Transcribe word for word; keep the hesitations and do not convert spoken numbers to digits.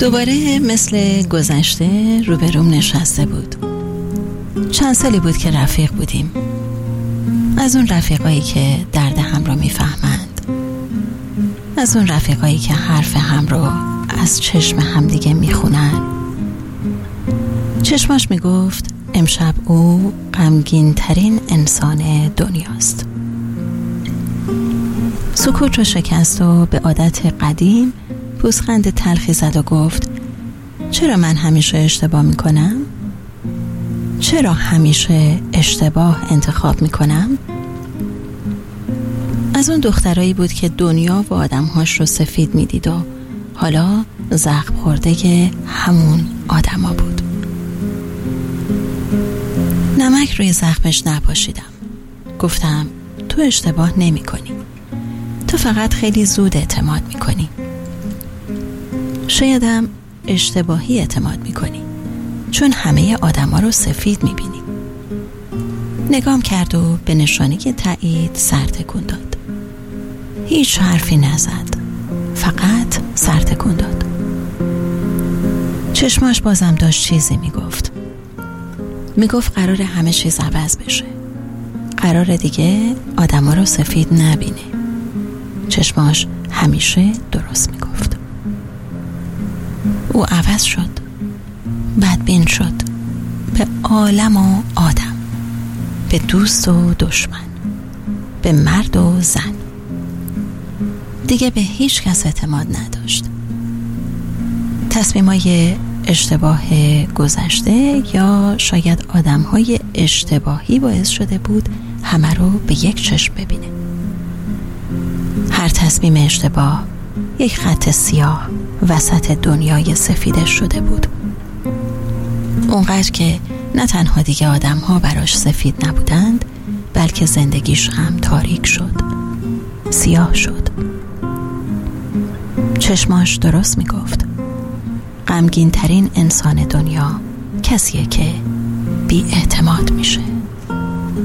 دوباره مثل گذشته روبروم نشسته بود. چند سالی بود که رفیق بودیم، از اون رفیقایی که درد هم رو میفهمند، از اون رفیقایی که حرف هم رو از چشم هم دیگه میخونن. چشماش میگفت امشب او غمگین ترین انسان دنیاست. سکوت رو شکست و به عادت قدیم پوزخند تلخی زد و گفت چرا من همیشه اشتباه میکنم؟ چرا همیشه اشتباه انتخاب میکنم؟ از اون دخترایی بود که دنیا و آدمهاش رو سفید میدید و حالا زخم خورده همون آدما بود. نمک روی زخمش نپاشیدم. گفتم تو اشتباه نمی کنی، تو فقط خیلی زود اعتماد می کنی. شایدم اشتباهی اعتماد می کنی چون همه آدم ها رو سفید می بینی. نگام کرد و به نشانه تایید سر تکون داد. هیچ حرفی نزد، فقط سر تکون داد. چشماش بازم داشت چیزی می گفت. می گفت قرار همه چیز عوض بشه، قرار دیگه آدم ها رو سفید نبینه. چشماش همیشه درست می گفت. او عوض شد، بدبین شد، به عالم و آدم، به دوست و دشمن، به مرد و زن. دیگه به هیچ کس اعتماد نداشت. تصمیمای اشتباه گذشته یا شاید آدمهای اشتباهی باعث شده بود همه رو به یک چشم ببینه. هر تصمیم اشتباه یک خط سیاه وسط دنیای سفیدش شده بود. اونقدر که نه تنها دیگه آدم‌ها براش سفید نبودند، بلکه زندگیش هم تاریک شد، سیاه شد. چشماش درست میگفت. غمگین ترین انسان دنیا کسیه که بی اعتماد میشه.